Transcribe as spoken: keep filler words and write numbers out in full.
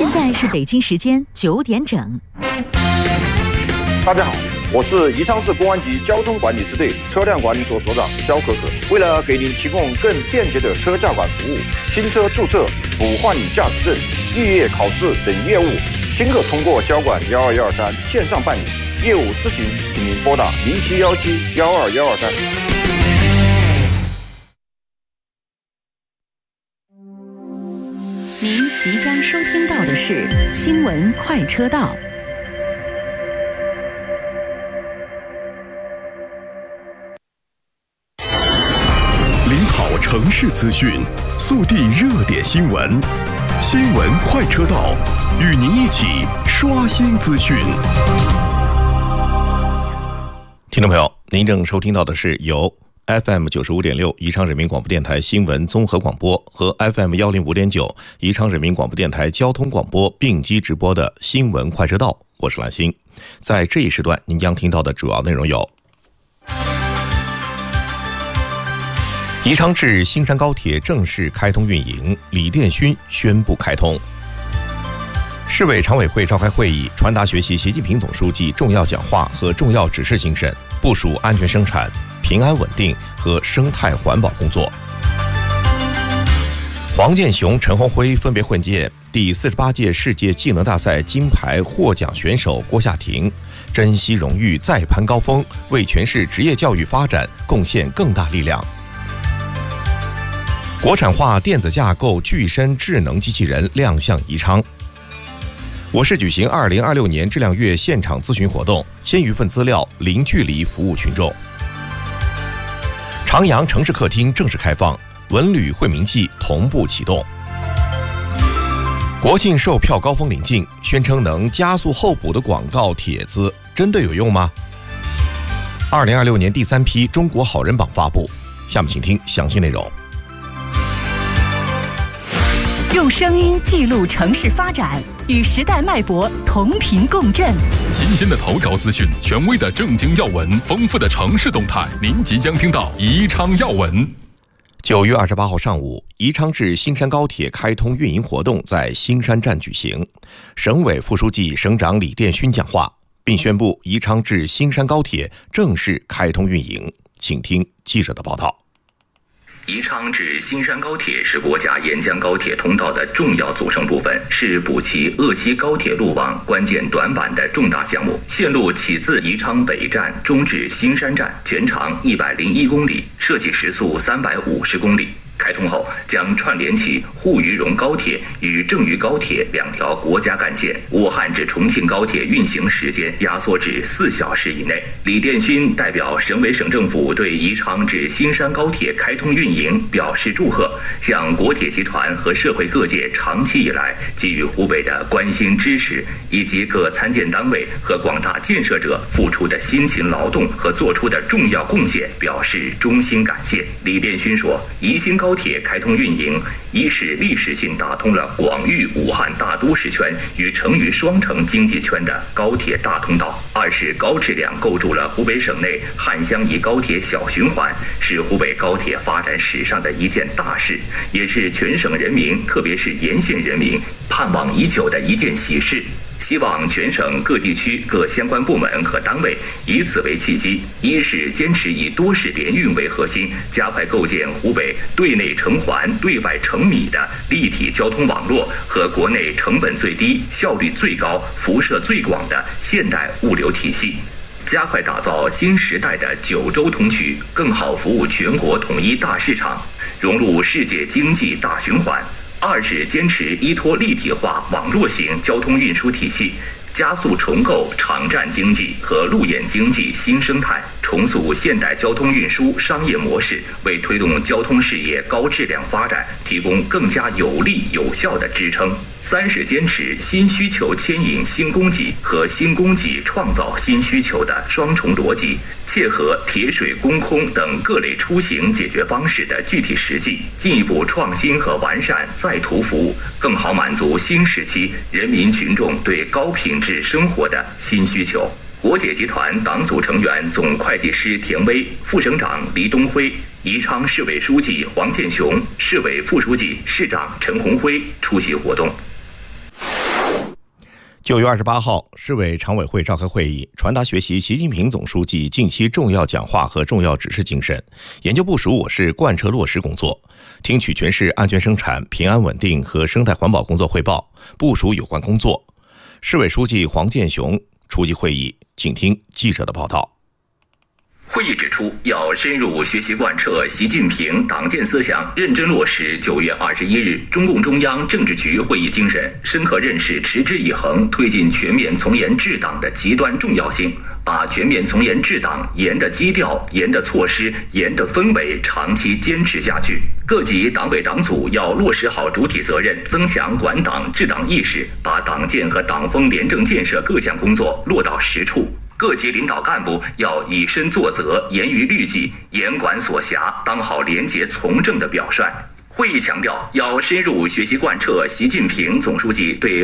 现在是北京时间九点整。 大家好，我是宜昌市公安局交通管理支队车辆管理所所长肖可可。为了给您提供更便捷的车驾管服务，新车注册、补换领驾驶证、预约考试等业务，均可通过交管幺二幺二三线上办理。业务咨询，请您拨打零七幺七幺二幺二三。 您即将收听到的是新闻快车道。 领跑城市资讯，速递热点新闻，新闻快车道，与您一起刷新资讯。 听众朋友，您正收听到的是由 F M 九十五点六宜昌人民广播电台新闻综合广播和 F M 幺零五点九宜昌人民广播电台交通广播并机直播的新闻快车道，我是兰心。在这一时段，您将听到的主要内容有：宜昌至新山高铁正式开通运营，李殿勋宣布开通。市委常委会召开会议，传达学习习近平总书记重要讲话和重要指示精神，部署安全生产、平安稳定和生态环保工作。黄健雄、陈宏辉分别会见第四十八届世界技能大赛金牌获奖选手郭夏婷，珍惜荣誉，再攀高峰，为全市职业教育发展贡献更大力量。国产化电子架构具身智能机器人亮相宜昌。我市举行二零二六年质量月现场咨询活动，千余份资料零距离服务群众。长阳城市客厅正式开放，文旅惠民季同步启动。国庆售票高峰临近，宣称能加速候补的广告帖子真的有用吗？二零二六年第三批中国好人榜发布，下面请听详细内容。 用声音记录城市发展，与时代脉搏同频共振。 新鲜的头条资讯，权威的政经要闻，丰富的城市动态，您即将听到宜昌要闻。 九月二十八号上午，宜昌至新山高铁开通运营活动在新山站举行，省委副书记、省长李殿勋讲话，并宣布宜昌至新山高铁正式开通运营。请听记者的报道。 宜昌至新山高铁是国家沿江高铁通道的重要组成部分，是补齐鄂西高铁路网关键短板的重大项目。线路起自宜昌北站，终至新山站，全长一百零一公里，设计时速三百五十公里。开通后将串联起沪渝蓉高铁与郑渝高铁两条国家干线，武汉至重庆高铁运行时间压缩至四小时以内。李殿勋代表省委省政府对宜昌至新山高铁开通运营表示祝贺，向国铁集团和社会各界长期以来给予湖北的关心支持，以及各参建单位和广大建设者付出的辛勤劳动和做出的重要贡献表示衷心感谢。李殿勋说，宜新高铁开通运营，一是历史性打通了广域武汉大都市圈与成渝双城经济圈的高铁大通道；二是高质量构筑了湖北省内汉湘宜高铁小循环，是湖北高铁发展史上的一件大事，也是全省人民，特别是沿线人民盼望已久的一件喜事。希望全省各地区各相关部门和单位以此为契机，一是坚持以多市联运为核心，加快构建湖北对内成环、对外成米的立体交通网络和国内成本最低、效率最高、辐射最广的现代物流体系，加快打造新时代的九州通衢，更好服务全国统一大市场，融入世界经济大循环。二是坚持依托立体化网络型交通运输体系，加速重构场站经济和路演经济新生态，重塑现代交通运输商业模式，为推动交通事业高质量发展提供更加有力有效的支撑。三是坚持新需求牵引新供给和新供给创造新需求的双重逻辑，切合铁水公空等各类出行解决方式的具体实际，进一步创新和完善在途服务，更好满足新时期人民群众对高品质生活的新需求。国铁集团党组成员总会计师田威、副省长黎东辉、宜昌市委书记黄健雄、市委副书记、市长陈宏辉出席活动。 九月二十八号，市委常委会召开会议，传达学习习近平总书记近期重要讲话和重要指示精神，研究部署我市贯彻落实工作，听取全市安全生产、平安稳定和生态环保工作汇报，部署有关工作。市委书记黄建雄出席会议，请听记者的报道。 会议指出，要深入学习贯彻习近平党建思想，认真落实九月二十一日中共中央政治局会议精神，深刻认识持之以恒推进全面从严治党的极端重要性，把全面从严治党严的基调、严的措施、严的氛围长期坚持下去。各级党委党组要落实好主体责任，增强管党治党意识，把党建和党风廉政建设各项工作落到实处。各级领导干部要以身作则，严于律己，严管所辖，当好廉洁从政的表率。会议强调，要深入学习贯彻习近平总书记对